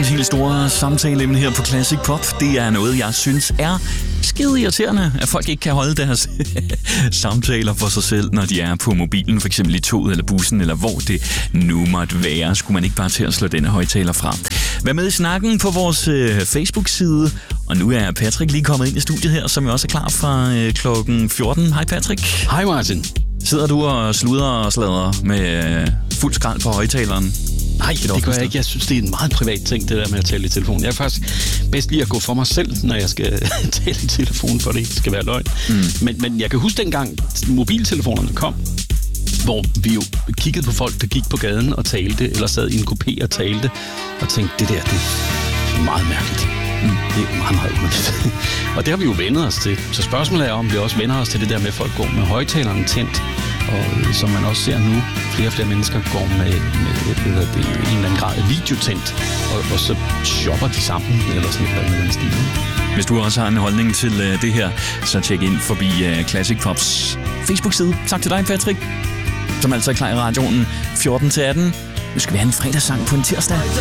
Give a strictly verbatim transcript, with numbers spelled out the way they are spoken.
Dagens helt store samtaleemne her på Classic Pop, det er noget, jeg synes er skide irriterende, at folk ikke kan holde deres samtaler for sig selv, når de er på mobilen, for eksempel i toget eller bussen, eller hvor det nu måtte være. Skulle man ikke bare til at slå denne højtaler fra? Vær med i snakken på vores øh, Facebook-side, og nu er Patrick lige kommet ind i studiet her, som jo også er klar fra øh, klokken fjorten. Hej Patrick. Hej Martin. Sidder du og sluder og sladrer med øh, fuld skrald på højtaleren? Nej, det gør jeg ikke. Jeg synes, det er en meget privat ting, det der med at tale i telefon. Jeg er faktisk bedst lige at gå for mig selv, når jeg skal tale i telefon, for det ikke skal være løgn. Mm. Men, men jeg kan huske dengang mobiltelefonerne kom, hvor vi jo kiggede på folk, der gik på gaden og talte, eller sad i en kupé og talte, og tænkte, det der, det er meget mærkeligt. Mm. Det er meget, meget underligt. Og det har vi jo vendet os til. Så spørgsmålet er, om vi også vender os til det der med, at folk går med højtalerne tændt, og som man også ser nu, flere og flere mennesker går med, med det, det, en eller anden grad af videotændt, og, og så shopper de sammen, eller sådan noget med den stil. Hvis du også har en holdning til uh, det her, så tjek ind forbi uh, Classic Pops Facebook-side. Tak til dig, Patrick, som altså er klar i radioen fjorten til atten. Nu skal vi have en fredagssang på en tirsdag.